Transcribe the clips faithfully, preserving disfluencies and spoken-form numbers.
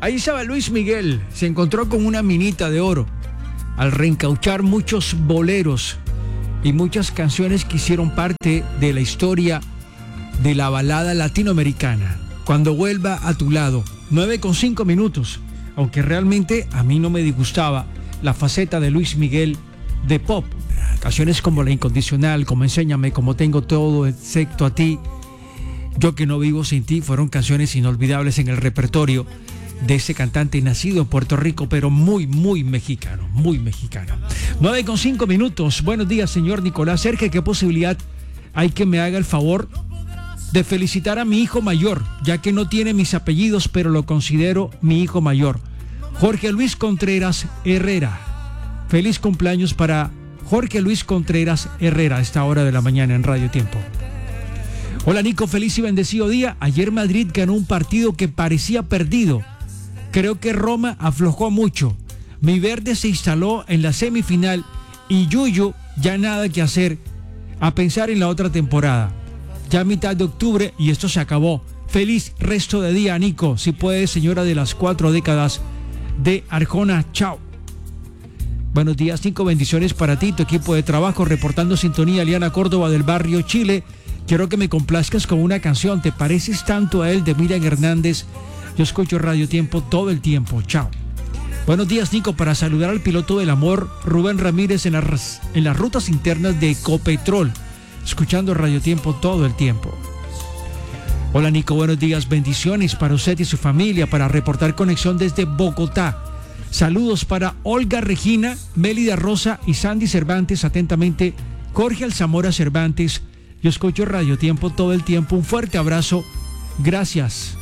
Ahí estaba Luis Miguel, se encontró con una minita de oro al reencauchar muchos boleros y muchas canciones que hicieron parte de la historia de la balada latinoamericana. Cuando vuelva a tu lado, nueve con cinco minutos, aunque realmente a mí no me disgustaba la faceta de Luis Miguel de pop. Canciones como La Incondicional, como Enséñame, como Tengo Todo excepto a ti, Yo que no vivo sin ti, fueron canciones inolvidables en el repertorio de ese cantante nacido en Puerto Rico, pero muy, muy mexicano, muy mexicano. nueve con cinco minutos. Buenos días, señor Nicolás Sergio. ¿Qué posibilidad hay que me haga el favor de felicitar a mi hijo mayor, ya que no tiene mis apellidos, pero lo considero mi hijo mayor? Jorge Luis Contreras Herrera. Feliz cumpleaños para Jorge Luis Contreras Herrera a esta hora de la mañana en Radio Tiempo. Hola Nico, feliz y bendecido día. Ayer Madrid ganó un partido que parecía perdido. Creo que Roma aflojó mucho. Mi verde se instaló en la semifinal y Yuyo ya nada que hacer, a pensar en la otra temporada. Ya a mitad de octubre y esto se acabó. Feliz resto de día, Nico. Si puedes, señora de las cuatro décadas de Arjona. Chao. Buenos días, Nico. Bendiciones para ti, tu equipo de trabajo. Reportando sintonía, Liana Córdoba del barrio Chile. Quiero que me complazcas con una canción. ¿Te pareces tanto a él, de Miriam Hernández? Yo escucho Radio Tiempo todo el tiempo. Chao. Buenos días, Nico. Para saludar al piloto del amor, Rubén Ramírez, en las, en las rutas internas de Ecopetrol, escuchando Radio Tiempo todo el tiempo. Hola, Nico. Buenos días. Bendiciones para usted y su familia. Para reportar conexión desde Bogotá. Saludos para Olga Regina, Mélida Rosa y Sandy Cervantes. Atentamente, Jorge Alzamora Cervantes. Yo escucho Radio Tiempo todo el tiempo. Un fuerte abrazo. Gracias.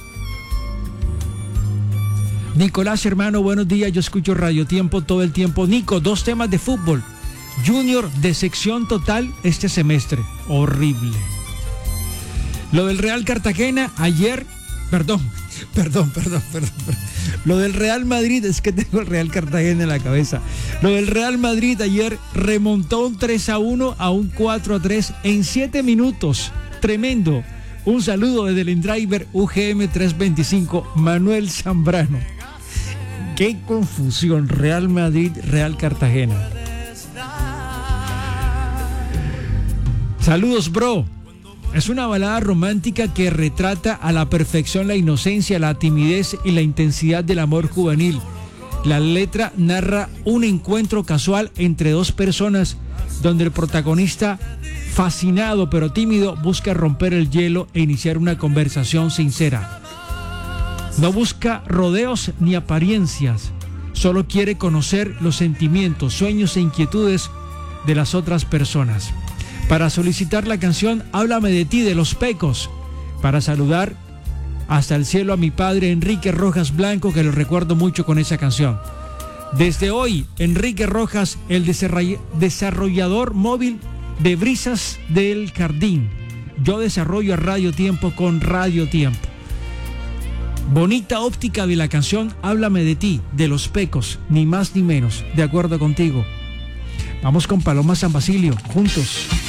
Nicolás, hermano, buenos días. Yo escucho Radio Tiempo todo el tiempo. Nico, dos temas de fútbol. Junior de sección total este semestre. Horrible. Lo del Real Cartagena ayer, perdón, perdón, perdón, perdón, perdón. Lo del Real Madrid, es que tengo el Real Cartagena en la cabeza. Lo del Real Madrid ayer remontó un tres a uno a un cuatro a tres en siete minutos. Tremendo. Un saludo desde el InDriver U G M trescientos veinticinco, Manuel Zambrano. Qué confusión. Real Madrid, Real Cartagena. Saludos, bro. Es una balada romántica que retrata a la perfección la inocencia, la timidez y la intensidad del amor juvenil. La letra narra un encuentro casual entre dos personas donde el protagonista, fascinado pero tímido, busca romper el hielo e iniciar una conversación sincera. No busca rodeos ni apariencias, solo quiere conocer los sentimientos, sueños e inquietudes de las otras personas. Para solicitar la canción Háblame de ti, de Los Pecos. Para saludar hasta el cielo a mi padre Enrique Rojas Blanco, que lo recuerdo mucho con esa canción. Desde hoy, Enrique Rojas, el desarrollador móvil de Brisas del Jardín. Yo desarrollo a Radio Tiempo con Radio Tiempo. Bonita óptica de la canción Háblame de ti, de Los Pecos, ni más ni menos. De acuerdo contigo. Vamos con Paloma San Basilio, juntos.